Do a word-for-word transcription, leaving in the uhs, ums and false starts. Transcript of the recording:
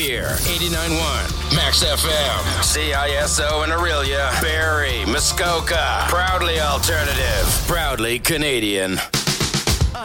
here. eighty-nine point one Max F M. C I S O in Aurelia, Barrie, Muskoka. Proudly alternative. Proudly Canadian.